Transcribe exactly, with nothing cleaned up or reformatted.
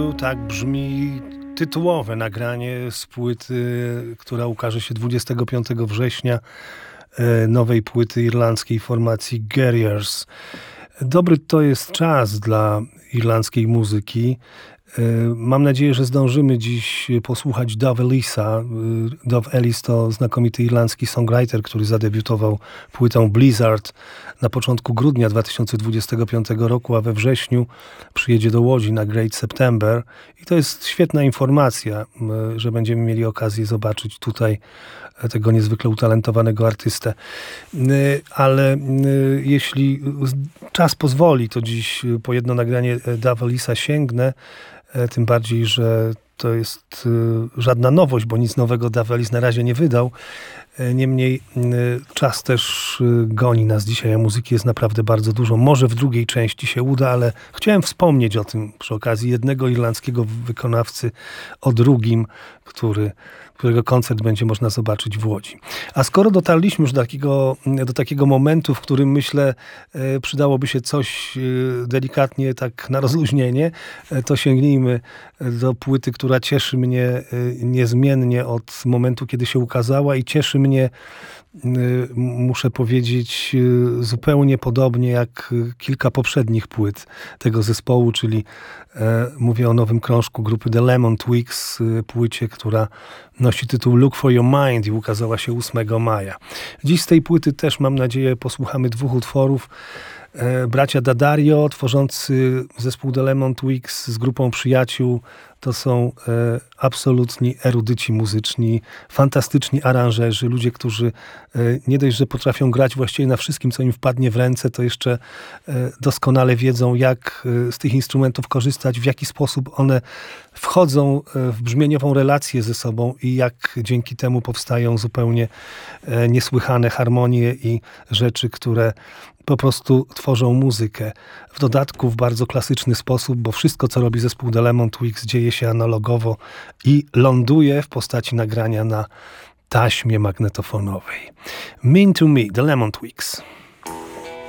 Tak brzmi tytułowe nagranie z płyty, która ukaże się dwudziestego piątego września, nowej płyty irlandzkiej formacji Guerriers. Dobry to jest czas dla irlandzkiej muzyki. Mam nadzieję, że zdążymy dziś posłuchać Dove Ellisa. Dove Ellis to znakomity irlandzki songwriter, który zadebiutował płytą Blizzard na początku grudnia dwa tysiące dwudziestego piątego roku, a we wrześniu przyjedzie do Łodzi na Great September. I to jest świetna informacja, że będziemy mieli okazję zobaczyć tutaj tego niezwykle utalentowanego artystę. Ale jeśli czas pozwoli, to dziś po jedno nagranie Dove Ellisa sięgnę. Tym bardziej, że to jest żadna nowość, bo nic nowego Dove Ellis na razie nie wydał. Niemniej czas też goni nas dzisiaj, a muzyki jest naprawdę bardzo dużo. Może w drugiej części się uda, ale chciałem wspomnieć o tym przy okazji jednego irlandzkiego wykonawcy, o drugim, który, którego koncert będzie można zobaczyć w Łodzi. A skoro dotarliśmy już do takiego, do takiego momentu, w którym myślę przydałoby się coś delikatnie tak na rozluźnienie, to sięgnijmy do płyty, która cieszy mnie niezmiennie od momentu, kiedy się ukazała i cieszy mnie, muszę powiedzieć, zupełnie podobnie jak kilka poprzednich płyt tego zespołu, czyli e, mówię o nowym krążku grupy The Lemon Twigs, płycie, która nosi tytuł Look for Your Mind i ukazała się ósmego maja. Dziś z tej płyty też, mam nadzieję, posłuchamy dwóch utworów. E, bracia D'Addario, tworzący zespół The Lemon Twigs z grupą przyjaciół, to są e, absolutni erudyci muzyczni, fantastyczni aranżerzy, ludzie, którzy e, nie dość, że potrafią grać właściwie na wszystkim, co im wpadnie w ręce, to jeszcze e, doskonale wiedzą, jak e, z tych instrumentów korzystać, w jaki sposób one wchodzą e, w brzmieniową relację ze sobą i jak dzięki temu powstają zupełnie e, niesłychane harmonie i rzeczy, które po prostu tworzą muzykę. W dodatku w bardzo klasyczny sposób, bo wszystko, co robi zespół The Lemon Twigs, dzieje się analogowo i ląduje w postaci nagrania na taśmie magnetofonowej. Mean to Me, The Lemon Twigs.